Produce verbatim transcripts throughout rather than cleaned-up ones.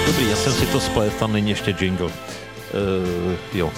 Dobrý, já jsem si to splet, tam není ještě jingle. Uh, jo.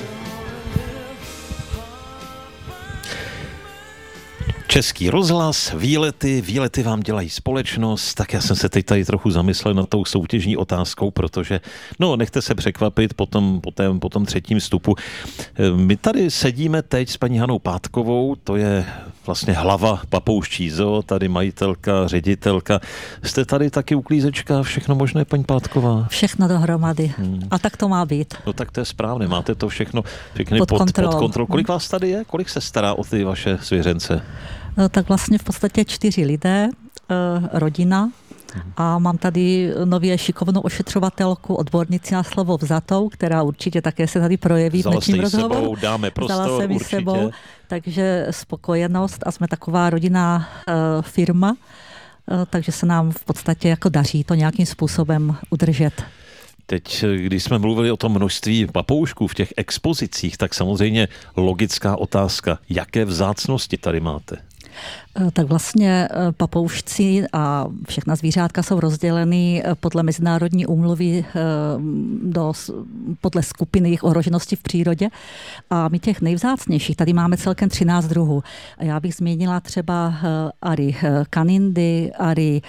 Český rozhlas, výlety, výlety vám dělají společnost, tak já jsem se teď tady trochu zamyslel nad tou soutěžní otázkou, protože, no, nechte se překvapit po tom, po tom, po tom třetím vstupu. My tady sedíme teď s paní Hanou Pátkovou, to je vlastně hlava Papouščí zoo, tady majitelka, ředitelka. Jste tady taky uklízečka, všechno možné, paní Pátková? Všechno dohromady. Hmm. A tak to má být. No tak to je správné, máte to všechno, všechny pod, pod kontrolou. pod kontrolou. Kolik vás tady je? Kolik se stará o ty vaše zvěřence? No, tak vlastně v podstatě čtyři lidé, rodina, a mám tady nově šikovnou ošetřovatelku, odbornici na slovo vzatou, která určitě také se tady projeví v dnešním rozhovoru. Sebou, dáme prostor, Vzala se mi určitě. sebou, takže spokojenost a jsme taková rodinná uh, firma, uh, takže se nám v podstatě jako daří to nějakým způsobem udržet. Teď, když jsme mluvili o tom množství papoušků v těch expozicích, tak samozřejmě logická otázka, jaké vzácnosti tady máte? Tak vlastně papoušci a všechna zvířátka jsou rozděleny podle mezinárodní úmluvy do, podle skupiny jejich ohroženosti v přírodě. A my těch nejvzácnějších, tady máme celkem třináct druhů. A já bych zmínila třeba ary kanindy, ary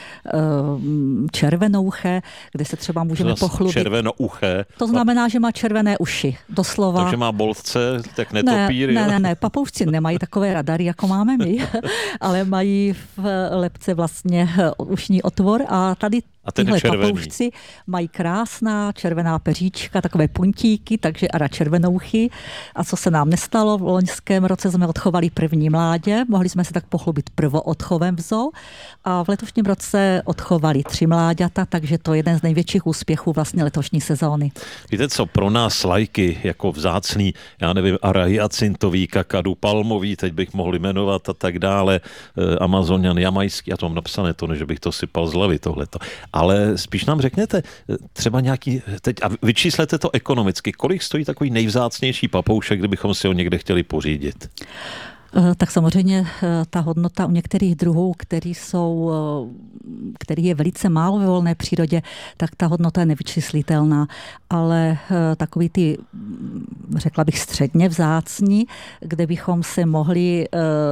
červenouché, kde se třeba můžeme pochlubit. Červenouché? To znamená, že má červené uši, doslova. Takže má boltce, tak netopíry. Ne, ne, ne, ne, papoušci nemají takové radary, jako máme my, ale mají v lebce vlastně ušní otvor a tady a tyhle papoušci mají krásná červená peříčka, takové puntíky, takže ara červenouchy. A co se nám nestalo, v loňském roce jsme odchovali první mládě, mohli jsme se tak pochlubit prvoodchovem v zoo a v letošním roce odchovali tři mláďata, takže to je jeden z největších úspěchů vlastně letošní sezóny. Víte co, pro nás lajky jako vzácný, já nevím, ara hyacintový, kakadu palmový, teď bych mohl jmenovat a tak dále, Amazonian, jamajský, já to mám napsané, to ne, že bych to sypal z hlavy tohleto. Ale spíš nám řekněte, třeba nějaký, teď a vyčíslete to ekonomicky, kolik stojí takový nejvzácnější papoušek, kdybychom si ho někde chtěli pořídit? Tak samozřejmě ta hodnota u některých druhů, který jsou, který je velice málo ve volné přírodě, tak ta hodnota je nevyčíslitelná. Ale takový ty, řekla bych, středně vzácní, kde bychom se mohli,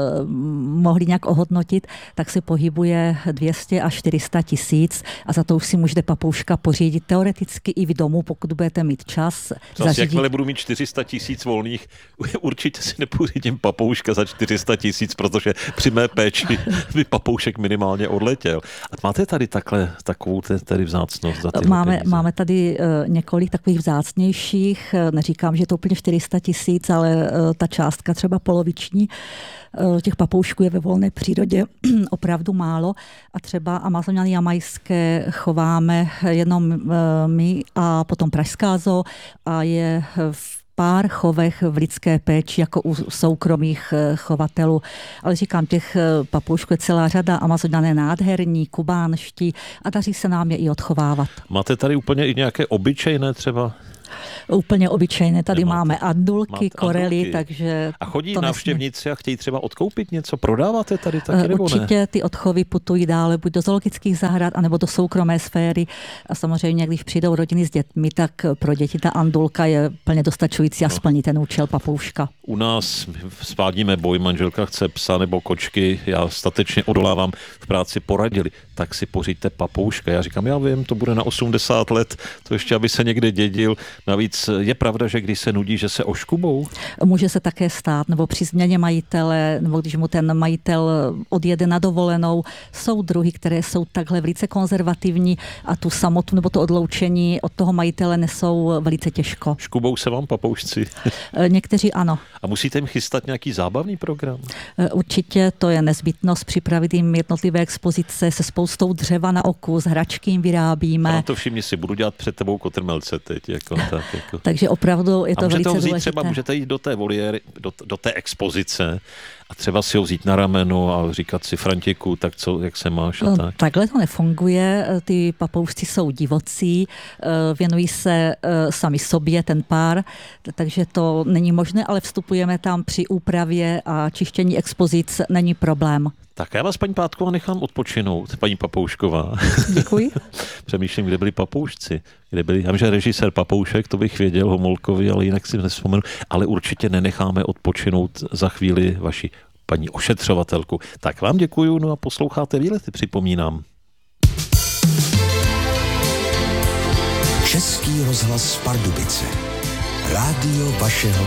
mohli nějak ohodnotit, tak se pohybuje dvě stě až čtyři sta tisíc a za to už si můžete papouška pořídit teoreticky i vy domů, pokud budete mít čas. Zase, jakmile budu mít čtyři sta tisíc volných, určitě si nepořídím papouška za čtyři sta tisíc, protože při mé péči by papoušek minimálně odletěl. A máte tady takhle takovou tady vzácnost? Za máme, máme tady uh, několik takových vzácnějších, neříkám, že je to úplně čtyři sta tisíc, ale uh, ta částka třeba poloviční uh, těch papoušků je ve volné přírodě opravdu málo a třeba Amazoniany jamajské chováme jenom uh, my a potom Pražská zoo a je v pár chovech v lidské péči, jako u soukromých chovatelů. Ale říkám, těch papoušků je celá řada, Amazoniané nádherní, kubánští a daří se nám je i odchovávat. Máte tady úplně i nějaké obyčejné třeba? Úplně obyčejné. Tady Nemáte. máme andulky, Máte korely, andulky. takže... A chodí návštěvníci a chtějí třeba odkoupit něco? Prodáváte tady taky, nebo Určitě ne? Ty odchovy putují dále buď do zoologických zahrad, anebo do soukromé sféry. A samozřejmě, když přijdou rodiny s dětmi, tak pro děti ta andulka je plně dostačující a splní ten účel papouška. U nás svádíme boj, manželka chce psa nebo kočky, já statečně odolávám, v práci poradili, tak si pořiďte papouška. Já říkám, já vím, to bude na osmdesát let, to ještě, aby se někde dědil. Navíc je pravda, že když se nudí, že se oškubou? Může se také stát, nebo při změně majitele, nebo když mu ten majitel odjede na dovolenou. Jsou druhy, které jsou takhle velice konzervativní a tu samotu nebo to odloučení od toho majitele nesou velice těžko. Škubou se vám papoušci? Někteří ano. A musíte jim chystat nějaký zábavný program? Určitě to je nezbytnost připravit jim jednotlivé expozice se spoustou dřeva na oku, z hračky jim vyrábíme. A to všimni si, budu dělat před tebou kotrmelce teď. Jako, tak, jako. Takže opravdu je to velice důležité. Třeba můžete jít do té voliéry, do, do té expozice a třeba si ho vzít na rameno a říkat si Františku, tak co, jak se máš a tak. Takhle to nefunguje, ty papoušci jsou divocí, věnují se sami sobě, ten pár, takže to není možné, ale vstupujeme tam při úpravě a čištění expozic, není problém. Tak já vás, paní Pátková, nechám odpočinout, paní Papoušková. Děkuji. Přemýšlím, kde byli papoušci. Kde byli, já vím, že režisér Papoušek, to bych věděl, Homolkovi, ale jinak si nevzpomenu. Ale určitě nenecháme odpočinout za chvíli vaši paní ošetřovatelku. Tak vám děkuju, no a posloucháte Výlety, připomínám. Český rozhlas Pardubice. Rádio vašeho